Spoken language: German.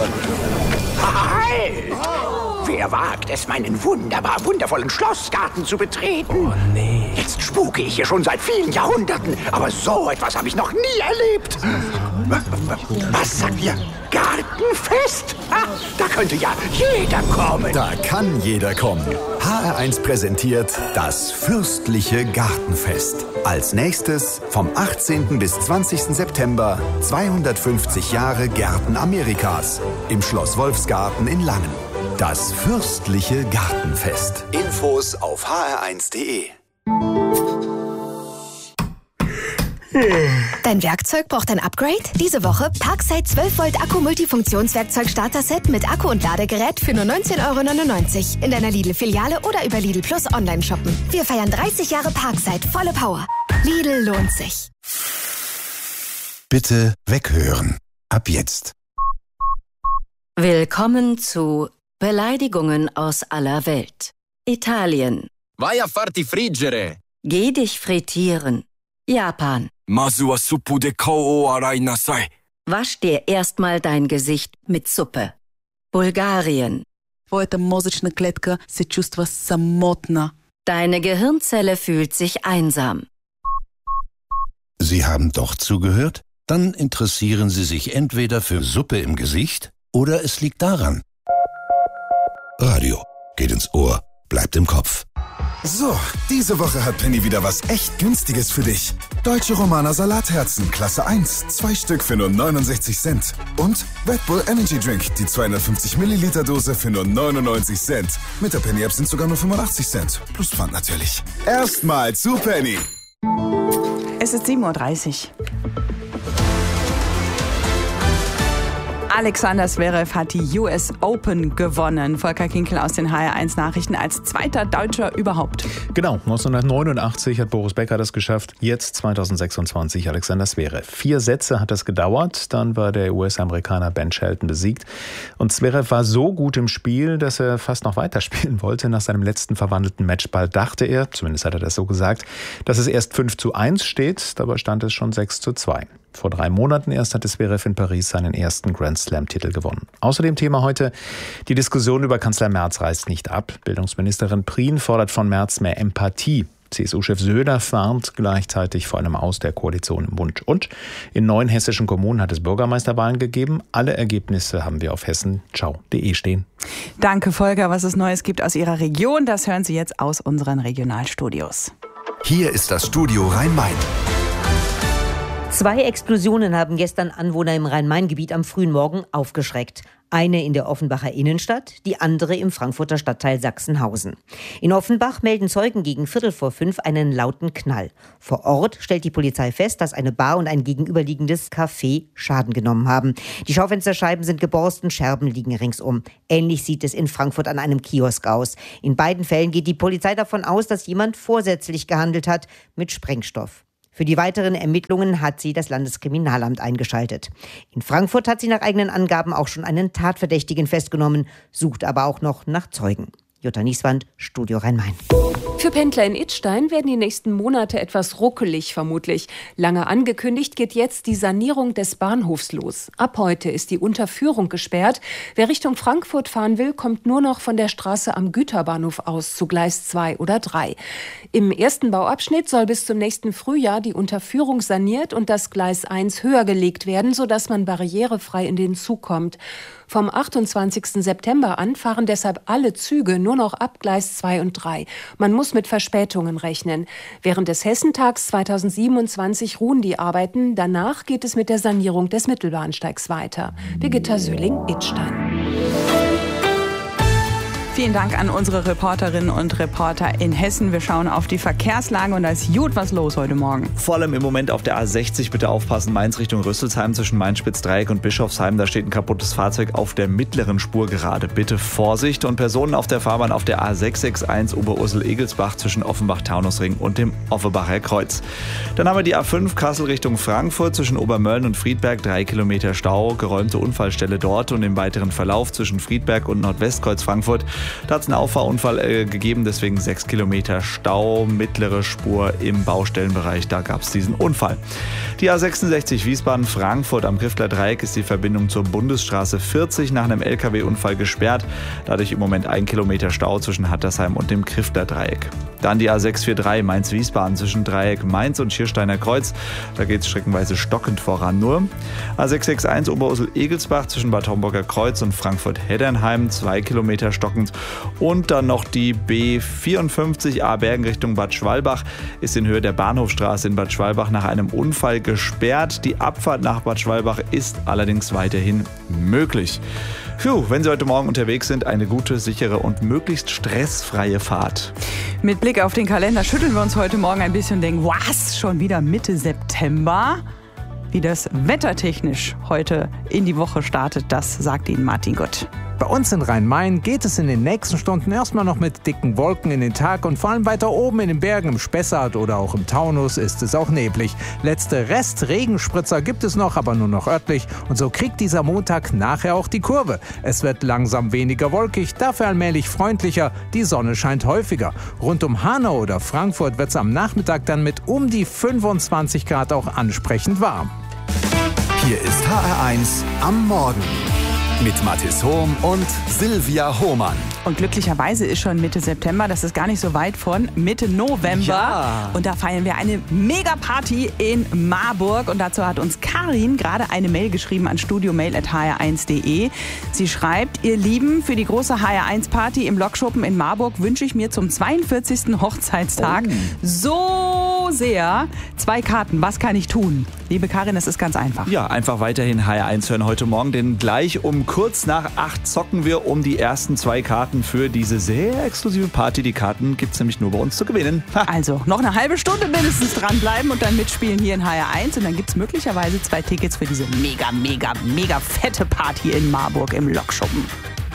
hören. Halt! Wer wagt es, meinen wundervollen Schlossgarten zu betreten? Oh, nee. Jetzt spuke ich hier schon seit vielen Jahrhunderten, aber so etwas habe ich noch nie erlebt. Was sagt ihr? Gartenfest? Da könnte ja jeder kommen. Da kann jeder kommen. HR1 präsentiert das fürstliche Gartenfest. Als nächstes vom 18. bis 20. September 250 Jahre Gärten Amerikas im Schloss Wolfsgarten in Langen. Das fürstliche Gartenfest. Infos auf hr1.de. Dein Werkzeug braucht ein Upgrade? Diese Woche Parkside 12 Volt Akku Multifunktionswerkzeug Starter-Set mit Akku und Ladegerät für nur 19,99 € in deiner Lidl-Filiale oder über Lidl Plus online shoppen. Wir feiern 30 Jahre Parkside, volle Power. Lidl lohnt sich. Bitte weghören. Ab jetzt. Willkommen zu Beleidigungen aus aller Welt. Italien. Vai a farti friggere. Geh dich frittieren. Japan. Masu wa suppu de kou o arai nasai. Wasch dir erstmal dein Gesicht mit Suppe. Bulgarien. Твоята мозъчна клетка се чувства самотна. Deine Gehirnzelle fühlt sich einsam. Sie haben doch zugehört? Dann interessieren Sie sich entweder für Suppe im Gesicht oder es liegt daran. Radio geht ins Ohr, bleibt im Kopf. So, diese Woche hat Penny wieder was echt Günstiges für dich. Deutsche Romaner Salatherzen, Klasse 1, 2 Stück für nur 69 Cent. Und Red Bull Energy Drink, die 250 Milliliter Dose für nur 99 Cent. Mit der Penny-App sind sogar nur 85 Cent. Plus Pfand natürlich. Erstmal zu Penny. Es ist 7:30 Uhr. Alexander Zverev hat die US Open gewonnen. Volker Kinkel aus den HR1 Nachrichten als zweiter Deutscher überhaupt. Genau, 1989 hat Boris Becker das geschafft. Jetzt 2026 Alexander Zverev. 4 Sätze hat das gedauert. Dann war der US-Amerikaner Ben Shelton besiegt. Und Zverev war so gut im Spiel, dass er fast noch weiterspielen wollte. Nach seinem letzten verwandelten Matchball dachte er, zumindest hat er das so gesagt, dass es erst 5:1 steht. Dabei stand es schon 6:2. Vor 3 Monaten erst hatte Zverev in Paris seinen ersten Grand-Slam-Titel gewonnen. Außerdem Thema heute, die Diskussion über Kanzler Merz reißt nicht ab. Bildungsministerin Prien fordert von Merz mehr Empathie. CSU-Chef Söder warnt gleichzeitig vor einem Aus der Koalition im Bund. Und in 9 hessischen Kommunen hat es Bürgermeisterwahlen gegeben. Alle Ergebnisse haben wir auf hessenschau.de stehen. Danke, Volker. Was es Neues gibt aus Ihrer Region, das hören Sie jetzt aus unseren Regionalstudios. Hier ist das Studio Rhein-Main. 2 Explosionen haben gestern Anwohner im Rhein-Main-Gebiet am frühen Morgen aufgeschreckt. Eine in der Offenbacher Innenstadt, die andere im Frankfurter Stadtteil Sachsenhausen. In Offenbach melden Zeugen gegen 4:45 einen lauten Knall. Vor Ort stellt die Polizei fest, dass eine Bar und ein gegenüberliegendes Café Schaden genommen haben. Die Schaufensterscheiben sind geborsten, Scherben liegen ringsum. Ähnlich sieht es in Frankfurt an einem Kiosk aus. In beiden Fällen geht die Polizei davon aus, dass jemand vorsätzlich gehandelt hat mit Sprengstoff. Für die weiteren Ermittlungen hat sie das Landeskriminalamt eingeschaltet. In Frankfurt hat sie nach eigenen Angaben auch schon einen Tatverdächtigen festgenommen, sucht aber auch noch nach Zeugen. Jutta Nieswand, Studio Rhein-Main. Für Pendler in Idstein werden die nächsten Monate etwas ruckelig vermutlich. Lange angekündigt geht jetzt die Sanierung des Bahnhofs los. Ab heute ist die Unterführung gesperrt. Wer Richtung Frankfurt fahren will, kommt nur noch von der Straße am Güterbahnhof aus zu Gleis 2 oder 3. Im ersten Bauabschnitt soll bis zum nächsten Frühjahr die Unterführung saniert und das Gleis 1 höher gelegt werden, sodass man barrierefrei in den Zug kommt. Vom 28. September an fahren deshalb alle Züge nur noch ab Gleis 2 und 3. Man muss mit Verspätungen rechnen. Während des Hessentags 2027 ruhen die Arbeiten. Danach geht es mit der Sanierung des Mittelbahnsteigs weiter. Birgitta Söhling, Idstein. Vielen Dank an unsere Reporterinnen und Reporter in Hessen. Wir schauen auf die Verkehrslage und da ist gut was los heute Morgen. Vor allem im Moment auf der A60 bitte aufpassen. Mainz Richtung Rüsselsheim zwischen Main-Spitz-Dreieck und Bischofsheim. Da steht ein kaputtes Fahrzeug auf der mittleren Spur gerade. Bitte Vorsicht. Und Personen auf der Fahrbahn auf der A661 Oberursel-Egelsbach zwischen Offenbach-Taunusring und dem Offenbacher Kreuz. Dann haben wir die A5 Kassel Richtung Frankfurt zwischen Obermölln und Friedberg. 3 Kilometer Stau, geräumte Unfallstelle dort und im weiteren Verlauf zwischen Friedberg und Nordwestkreuz Frankfurt Da hat es einen Auffahrunfall gegeben, deswegen 6 Kilometer Stau, mittlere Spur im Baustellenbereich, da gab es diesen Unfall. Die A66 Wiesbaden-Frankfurt am Griffler Dreieck ist die Verbindung zur Bundesstraße 40 nach einem LKW-Unfall gesperrt. Dadurch im Moment 1 Kilometer Stau zwischen Hattersheim und dem Griffler Dreieck. Dann die A643 Mainz-Wiesbaden zwischen Dreieck Mainz und Schiersteiner Kreuz. Da geht es streckenweise stockend voran nur. A661 Oberursel-Egelsbach zwischen Bad Homburger Kreuz und Frankfurt-Heddernheim 2 Kilometer stockend. Und dann noch die B54 A-Bergen Richtung Bad Schwalbach ist in Höhe der Bahnhofstraße in Bad Schwalbach nach einem Unfall gesperrt. Die Abfahrt nach Bad Schwalbach ist allerdings weiterhin möglich. Wenn Sie heute Morgen unterwegs sind, eine gute, sichere und möglichst stressfreie Fahrt. Mit Blick auf den Kalender schütteln wir uns heute Morgen ein bisschen und denken, was, schon wieder Mitte September? Wie das wettertechnisch heute in die Woche startet, das sagt Ihnen Martin Gott. Bei uns in Rhein-Main geht es in den nächsten Stunden erstmal noch mit dicken Wolken in den Tag und vor allem weiter oben in den Bergen im Spessart oder auch im Taunus ist es auch neblig. Letzte Rest-Regenspritzer gibt es noch, aber nur noch örtlich und so kriegt dieser Montag nachher auch die Kurve. Es wird langsam weniger wolkig, dafür allmählich freundlicher, die Sonne scheint häufiger. Rund um Hanau oder Frankfurt wird es am Nachmittag dann mit um die 25 Grad auch ansprechend warm. Hier ist HR1 am Morgen mit Mathis Hohm und Silvia Hohmann. Und glücklicherweise ist schon Mitte September, das ist gar nicht so weit von Mitte November. Ja. Und da feiern wir eine Mega-Party in Marburg. Und dazu hat uns Karin gerade eine Mail geschrieben an studiomail@hr1.de. Sie schreibt, ihr Lieben, für die große HR1-Party im Lokschuppen in Marburg wünsche ich mir zum 42. Hochzeitstag so sehr 2 Karten. Was kann ich tun? Liebe Karin, das ist ganz einfach. Ja, einfach weiterhin HR1 hören heute Morgen, denn gleich um kurz nach 8 zocken wir um die ersten 2 Karten für diese sehr exklusive Party. Die Karten gibt es nämlich nur bei uns zu gewinnen. Also noch eine halbe Stunde mindestens dranbleiben und dann mitspielen hier in HR1 und dann gibt es möglicherweise 2 Tickets für diese mega fette Party in Marburg im Lokschuppen.